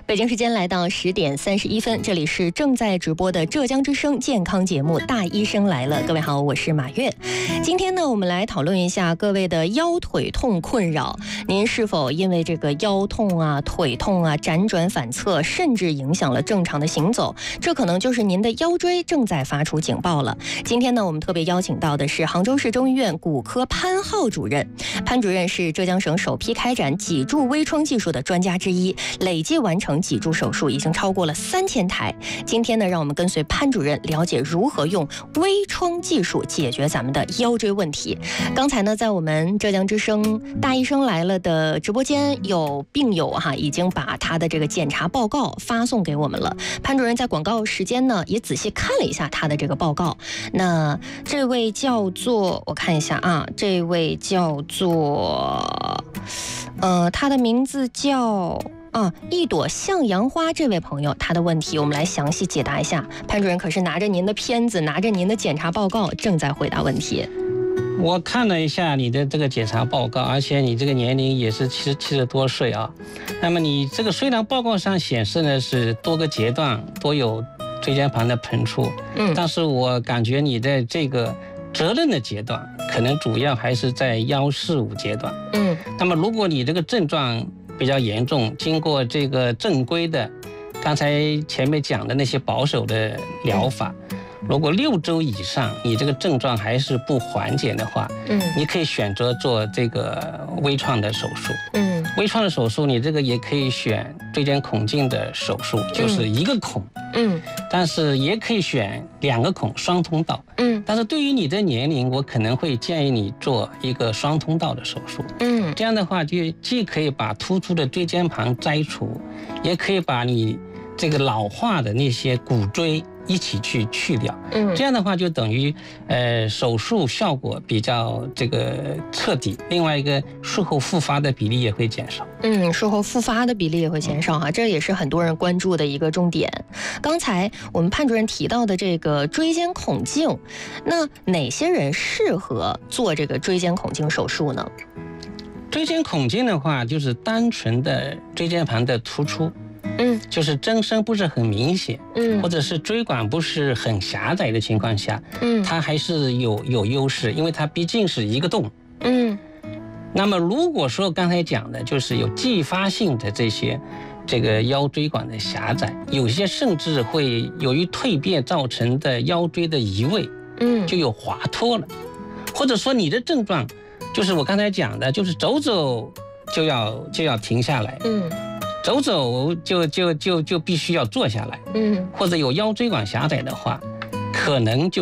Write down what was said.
北京时间来到10点31分，这里是正在直播的浙江之声健康节目《大医生来了》。各位好，我是马月。今天呢，我们来讨论一下各位的腰腿痛困扰。您是否因为这个腰痛啊、腿痛啊辗转反侧，甚至影响了正常的行走？这可能就是您的腰椎正在发出警报了。今天呢，我们特别邀请到的是杭州市中医院骨科潘浩主任。潘主任是浙江省首批开展脊柱微创技术的专家之一，累计完成脊柱手术已经超过了3000台。今天呢，让我们跟随潘主任了解如何用微创技术解决咱们的腰椎问题。刚才呢，在我们浙江之声大医生来了的直播间，有病友已经把他的这个检查报告发送给我们了。潘主任在广告时间呢，也仔细看了一下他的这个报告。那这位叫做，我看一下啊，这位叫做他的名字叫一朵向阳花，这位朋友他的问题我们来详细解答一下。潘主任可是拿着您的片子，拿着您的检查报告，正在回答问题。 我看了一下你的这个检查报告，而且你这个年龄也是70多岁啊。那么你这个虽然报告上显示呢是多个阶段都有椎间盘的膨出，但是我感觉你的这个责任的阶段可能主要还是在腰四五阶段。那么如果你这个症状比较严重，经过这个正规的刚才前面讲的那些保守的疗法，如果6周以上你这个症状还是不缓解的话，你可以选择做这个微创的手术。微创的手术你这个也可以选椎间孔径的手术，就是一个孔，但是也可以选2个孔双通道，但是对于你的年龄，我可能会建议你做一个双通道的手术，这样的话就既可以把突出的椎间盘摘除，也可以把你这个老化的那些骨椎一起去掉，这样的话就等于手术效果比较这个彻底，另外一个术后复发的比例也会减少。 术后复发的比例也会减少这也是很多人关注的一个重点。刚才我们潘主任提到的这个椎间孔径，那哪些人适合做这个椎间孔径手术呢？ 椎间孔径的话，就是单纯的椎间盘的突出，就是增生不是很明显，或者是椎管不是很狭窄的情况下，它还是有优势，因为它毕竟是一个洞。那么如果说刚才讲的就是有继发性的这个腰椎管的狭窄，有些甚至会由于蜕变造成的腰椎的移位，就有滑脱了，或者说你的症状就是我刚才讲的，就是走走就要停下来，走走就必须要坐下来，或者有腰椎管狭窄的话，可能就